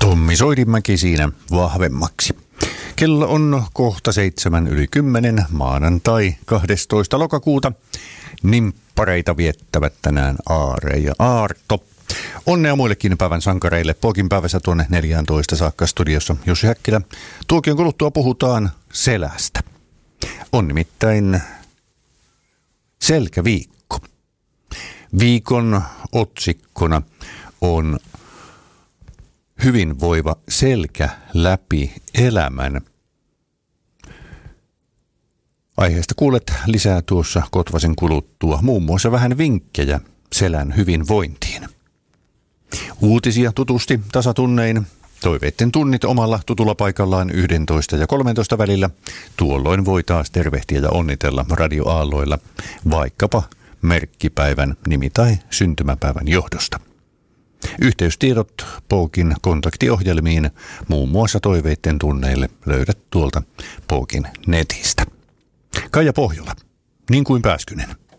Tommi Soidinmäki siinä vahvemmaksi. Kello on kohta 7:10, maanantai 12. lokakuuta. Nimppareita viettävät tänään Aare ja Aarto. Onnea muillekin päivän sankareille. Poikin päivässä tuonne 14 saakka studiossa Jussi Häkkilä. Tuokion kuluttua puhutaan selästä. On nimittäin selkäviikko. Viikon otsikkona on hyvinvoiva selkä läpi elämän. Aiheesta kuulet lisää tuossa Kotvasen kuluttua, muun muassa vähän vinkkejä selän hyvinvointiin. Uutisia tutusti tasatunnein. Toiveitten tunnit omalla tutulla paikallaan 11 ja 13 välillä. Tuolloin voi taas tervehtiä ja onnitella radioaalloilla vaikkapa merkkipäivän, nimi- tai syntymäpäivän johdosta. Yhteystiedot Pokin kontaktiohjelmiin, muun muassa toiveitten tunneille, löydät tuolta Pokin netistä. Kaija Pohjola, niin kuin Pääskynen.